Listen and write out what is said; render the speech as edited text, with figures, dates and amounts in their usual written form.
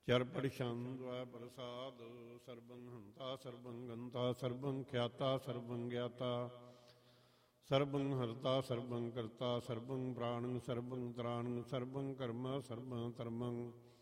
ਚਰਪੜ ਛੰਦ ਵੈ ਪ੍ਰਸਾਦ। ਸਰਬੰ ਹੰਤਾ ਸਰਬੰ ਗੰਤਾ ਸਰਬੰ ਖਿਆਤਾ ਸਰਬੰ ਗਿਆਤਾ ਸਰਬੰ ਹਰਤਾ ਸਰਬੰ ਕਰਤਾ ਸਰਬੰ ਪ੍ਰਾਣੰ ਸਰਬੰ ਤਰਾਣੰ ਸਰਬੰ ਕਰਮ ਸਰਬੰ ਧਰਮੰ